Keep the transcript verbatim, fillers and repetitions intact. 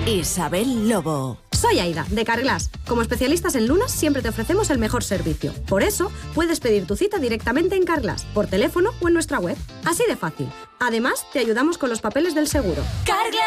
Isabel Lobo. Soy Aida, de Carglass. Como especialistas en lunas, siempre te ofrecemos el mejor servicio. Por eso, puedes pedir tu cita directamente en Carglass, por teléfono o en nuestra web. Así de fácil. Además, te ayudamos con los papeles del seguro. Carglass